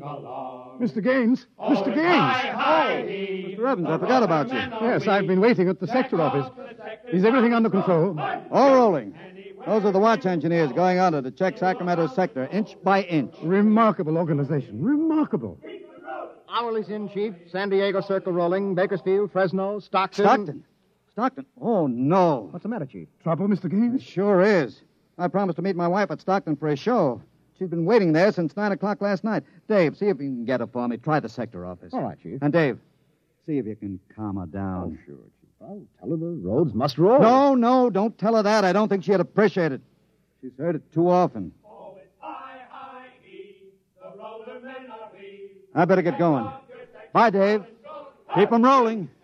Mr. Gaines! Mr. Gaines! Mr. Evans, I forgot about you. Yes, I've been waiting at the sector office. Is everything under control? All rolling. Those are the watch engineers going under to check Sacramento's sector inch by inch. Remarkable organization. Remarkable. Hourly's in, Chief. San Diego Circle rolling. Bakersfield, Fresno, Stockton. Stockton? Oh, no. What's the matter, Chief? Trouble, Mr. Gaines? It sure is. I promised to meet my wife at Stockton for a show. She's been waiting there since 9 o'clock last night. Dave, see if you can get her for me. Try the sector office. All right, Chief. And Dave, see if you can calm her down. Oh, sure, Chief. I'll tell her the roads must roll. No, don't tell her that. I don't think she'd appreciate it. She's heard it too often. Oh, it's I-I-E, the roller men are we. I better get going. Bye, Dave. Keep 'em rolling.